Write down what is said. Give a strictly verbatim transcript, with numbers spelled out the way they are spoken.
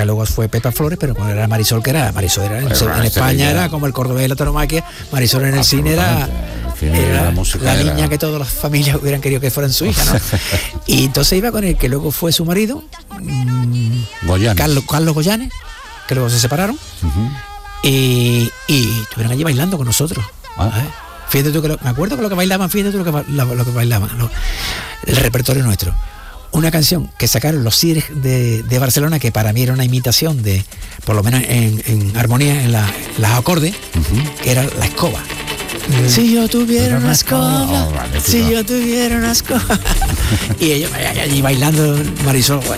que luego fue Pepa Flores, pero cuando era Marisol, que era Marisol era en, en España era como el cordobés de la tauromaquia, Marisol en el cine era, era la, la niña era... que todas las familias hubieran querido que fueran su hija, ¿no? Y entonces iba con el que luego fue su marido, mmm, Carlos, Carlos Goyanes, que luego se separaron, uh-huh. y, y estuvieron allí bailando con nosotros. Ah. Fíjate tú que lo, me acuerdo que lo que bailaban, fíjate tú lo que, lo, lo que bailaban, lo, el repertorio nuestro. Una canción que sacaron los Cires de, de Barcelona, que para mí era una imitación de, por lo menos en, en armonía, en la, las acordes, uh-huh. que era La Escoba. Uh-huh. Si yo tuviera una escoba, oh, vale, si yo tuviera una escoba. Y ellos allí bailando, Marisol,